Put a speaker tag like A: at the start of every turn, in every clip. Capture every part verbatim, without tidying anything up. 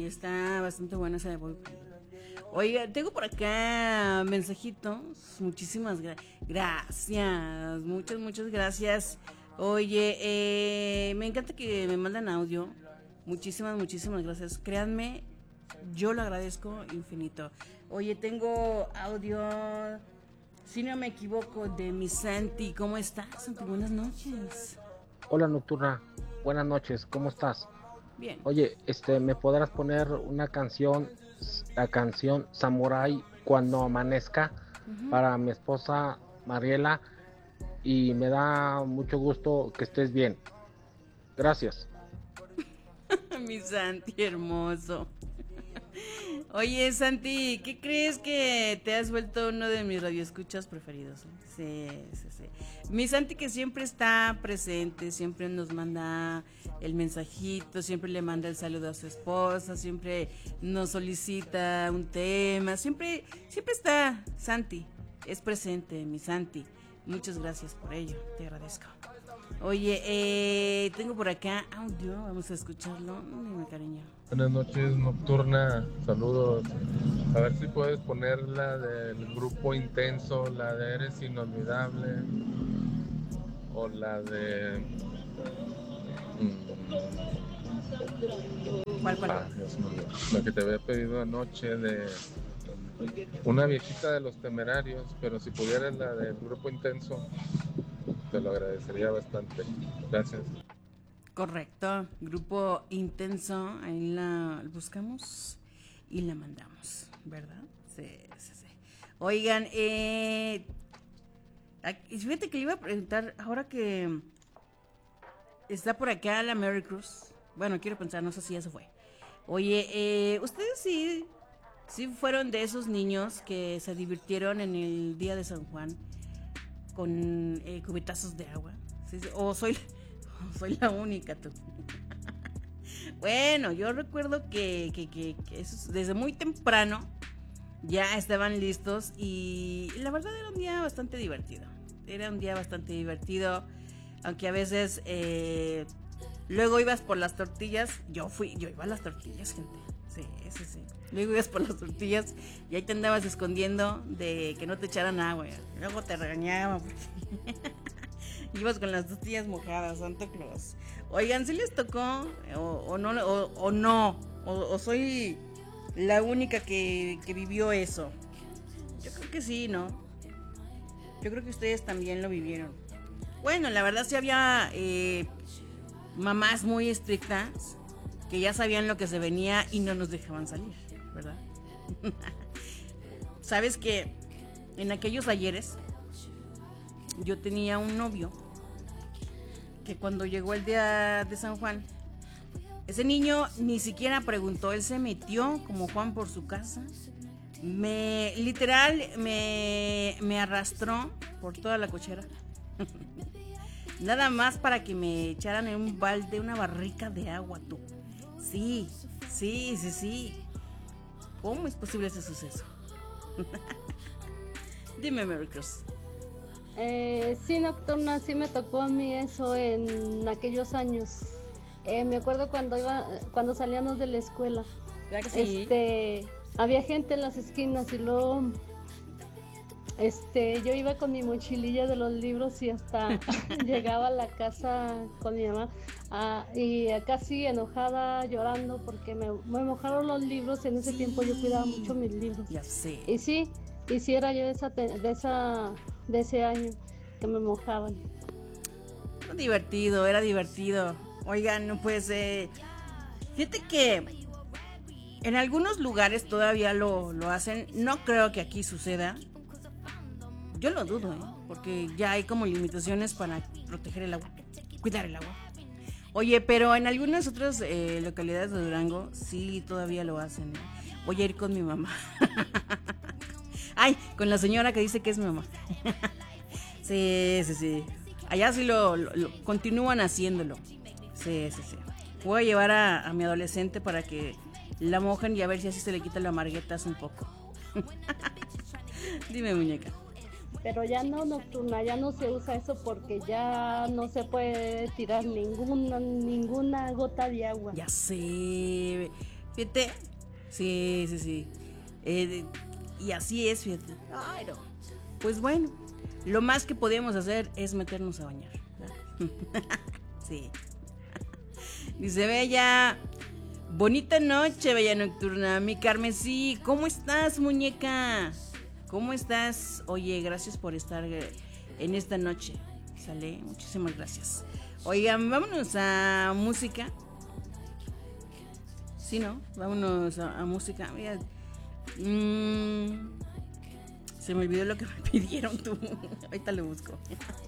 A: Sí, está bastante buena esa de Boy Wonder. Oiga, tengo por acá mensajitos. Muchísimas gra- gracias. Muchas, muchas gracias. Oye, eh, me encanta que me mandan audio. Muchísimas, muchísimas gracias. Créanme, yo lo agradezco infinito. Oye, tengo audio, si no me equivoco, de mi Santi. ¿Cómo estás, Santi? Buenas noches.
B: Hola Nocturna, buenas noches, ¿cómo estás?
A: Bien.
B: Oye, este, ¿me podrás poner una canción, la canción Samurai cuando amanezca
A: Uh-huh.
B: para mi esposa Mariela? Y me da mucho gusto que estés bien. Gracias.
A: Mi Santi hermoso. Oye, Santi, ¿qué crees que te has vuelto uno de mis radioescuchas preferidos? ¿Eh? Sí, sí, sí. Mi Santi que siempre está presente, siempre nos manda el mensajito, siempre le manda el saludo a su esposa, siempre nos solicita un tema, siempre, siempre está Santi, es presente, mi Santi. Muchas gracias por ello, te agradezco. Oye, eh, tengo por acá audio, vamos a escucharlo. Dime, cariño.
C: Buenas noches, Nocturna, saludos. A ver si puedes poner la del grupo Intenso, la de Eres Inolvidable, o la de...
A: ¿Cuál, cuál?
C: Ah, Dios mío, la que te había pedido anoche de una viejita de Los Temerarios, pero si pudieras la del grupo Intenso, te lo agradecería bastante. Gracias.
A: Correcto, grupo Intenso, ahí la buscamos y la mandamos, ¿verdad? Sí, sí, sí. Oigan, eh, fíjate que le iba a preguntar, ahora que está por acá la Mary Cruz, bueno, quiero pensar, no sé si ya se fue. Oye, eh, ustedes sí, sí fueron de esos niños que se divirtieron en el día de San Juan con eh, cubetazos de agua, ¿sí? O soy... Soy la única, tú. Bueno, yo recuerdo que, que, que, que eso, desde muy temprano ya estaban listos y la verdad era un día bastante divertido. Era un día bastante divertido, aunque a veces eh, luego ibas por las tortillas. Yo fui, yo iba a las tortillas, gente. Sí, sí, sí. Luego ibas por las tortillas y ahí te andabas escondiendo de que no te echaran agua. Luego te regañaban porque... ibas con las tortillas mojadas, Santa Claus. Oigan, ¿sí les tocó? O, o no, o, o no, o, o soy la única que, que vivió eso. Yo creo que sí, ¿no? Yo creo que ustedes también lo vivieron. Bueno, la verdad sí había eh, mamás muy estrictas que ya sabían lo que se venía y no nos dejaban salir, ¿verdad? Sabes que en aquellos ayeres yo tenía un novio que cuando llegó el día de San Juan, ese niño ni siquiera preguntó, él se metió como Juan por su casa, me literal me, me arrastró por toda la cochera, nada más para que me echaran en un balde, una barrica de agua, tú. Sí, sí, sí, sí. ¿Cómo es posible ese suceso? Dime, Mary Cruz.
D: Eh, sí, Nocturna, sí me tocó a mí eso en aquellos años. Eh, me acuerdo cuando iba, cuando salíamos de la escuela.
A: ¿Verdad que sí?
D: Este, había gente en las esquinas y luego, este, yo iba con mi mochililla de los libros y hasta llegaba a la casa con mi mamá ah, y casi enojada, llorando porque me, me mojaron los libros. En ese
A: Sí.
D: tiempo yo cuidaba mucho mis libros.
A: Ya sé.
D: Y sí, hiciera yo de esa, de esa de ese año que me mojaban.
A: Era divertido, era divertido. Oigan, pues eh, fíjate que en algunos lugares todavía lo, lo hacen. No creo que aquí suceda. Yo lo dudo, ¿eh? Porque ya hay como limitaciones para proteger el agua, cuidar el agua. Oye, pero en algunas otras eh, localidades de Durango sí todavía lo hacen, ¿eh? Voy a ir con mi mamá. Ay, con la señora que dice que es mi mamá. Sí, sí, sí. Allá sí lo, lo, lo continúan haciéndolo. Sí, sí, sí. Voy a llevar a, a mi adolescente para que la mojen y a ver si así se le quita la amarguetas un poco. Dime, muñeca.
D: Pero ya no, Nocturna, ya no se usa eso porque ya no se puede tirar ninguna, ninguna gota de agua.
A: Ya sé. Fíjate. Sí, sí, sí. Eh, y así es, fíjate. Ay, no. Pues bueno, lo más que podemos hacer es meternos a bañar. Sí. Dice Bella, bonita noche, Bella Nocturna. Mi Carmen, sí, ¿cómo estás, muñeca? ¿Cómo estás? Oye, gracias por estar en esta noche. Sale, muchísimas gracias. Oigan, vámonos a música. Sí, ¿no? Vámonos a, a música. Mira, mmm, se me olvidó lo que me pidieron tú. Ahorita lo busco.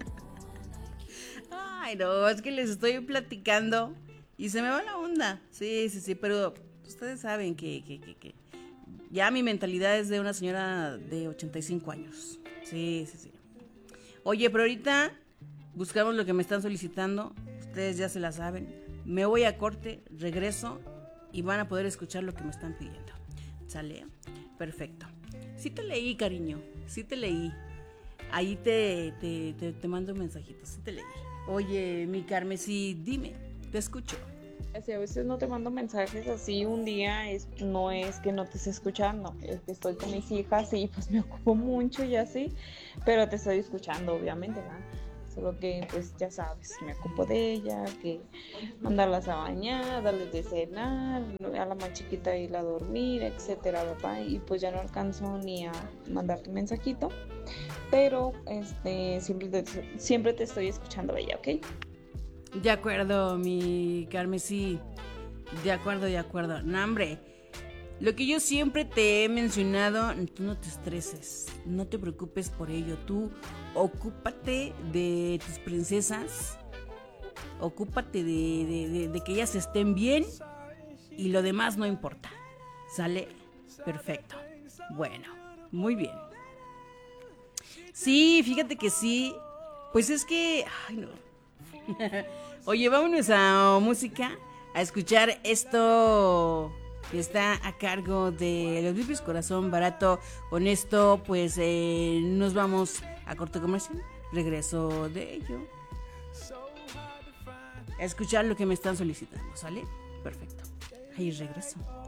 A: Ay, no, es que les estoy platicando y se me va la onda. Sí, sí, sí, pero ustedes saben que, que, que, que ya mi mentalidad es de una señora de ochenta y cinco años. Sí, sí, sí. Oye, pero ahorita buscamos lo que me están solicitando. Ustedes ya se la saben. Me voy a corte, regreso y van a poder escuchar lo que me están pidiendo. ¿Sale? Perfecto. Sí te leí, cariño. Sí te leí. Ahí te, te, te, te mando un mensajito. Sí te leí. Oye, mi Carmen, sí, dime. Te escucho.
E: Si a veces no te mando mensajes así un día, es, no es que no te esté escuchando, es que estoy con mis hijas y pues me ocupo mucho y así, pero te estoy escuchando obviamente, ¿no? Solo que pues ya sabes, me ocupo de ellas, que mandarlas a bañar, darles de cenar, a la más chiquita irla a dormir, etcétera, ¿verdad? Y pues ya no alcanzo ni a mandarte un mensajito, pero este siempre te, siempre te estoy escuchando, Bella, ¿ok?
A: De acuerdo, mi Carmen, sí. De acuerdo, de acuerdo. No, hombre, lo que yo siempre te he mencionado, tú no te estreses, no te preocupes por ello. Tú ocúpate de tus princesas, ocúpate de, de, de, de que ellas estén bien y lo demás no importa. ¿Sale? Perfecto. Bueno, muy bien. Sí, fíjate que sí. Pues es que... Ay, no. Oye, vámonos a música, a escuchar esto que está a cargo de Los Bibis Corazón Barato. Con esto, pues eh, nos vamos a corte comercial. Regreso de ello. A escuchar lo que me están solicitando, ¿sale? Perfecto. Ahí regreso.